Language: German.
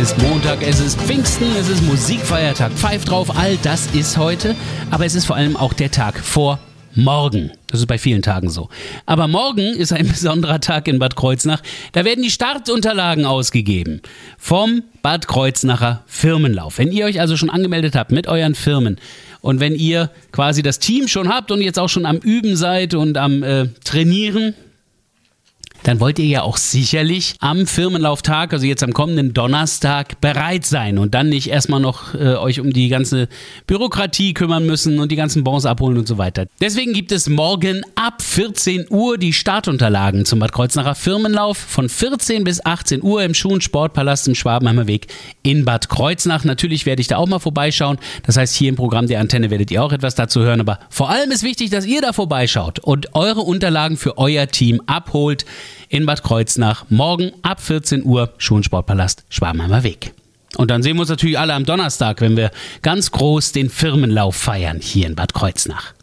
ist Montag, es ist Pfingsten, es ist Musikfeiertag. Pfeift drauf, all das ist heute. Aber es ist vor allem auch der Tag vor morgen. Das ist bei vielen Tagen so. Aber morgen ist ein besonderer Tag in Bad Kreuznach. Da werden die Startunterlagen ausgegeben vom Bad Kreuznacher Firmenlauf. Wenn ihr euch also schon angemeldet habt mit euren Firmen und wenn ihr quasi das Team schon habt und jetzt auch schon am Üben seid und am Trainieren, dann wollt ihr ja auch sicherlich am Firmenlauftag, also jetzt am kommenden Donnerstag, bereit sein und dann nicht erstmal noch euch um die ganze Bürokratie kümmern müssen und die ganzen Bons abholen und so weiter. Deswegen gibt es morgen ab 14 Uhr die Startunterlagen zum Bad Kreuznacher Firmenlauf von 14 bis 18 Uhr im Schuh- und Sportpalast im Schwabenheimer Weg in Bad Kreuznach. Natürlich werde ich da auch mal vorbeischauen. Das heißt, hier im Programm der Antenne werdet ihr auch etwas dazu hören. Aber vor allem ist wichtig, dass ihr da vorbeischaut und eure Unterlagen für euer Team abholt in Bad Kreuznach. Morgen ab 14 Uhr, Schuh- und Sportpalast, Schwabenheimer Weg. Und dann sehen wir uns natürlich alle am Donnerstag, wenn wir ganz groß den Firmenlauf feiern hier in Bad Kreuznach.